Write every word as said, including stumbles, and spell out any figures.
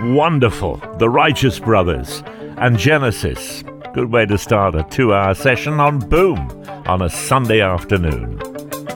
wonderful. The Righteous Brothers and Genesis. Good way to start a two-hour session on Boom on a Sunday afternoon.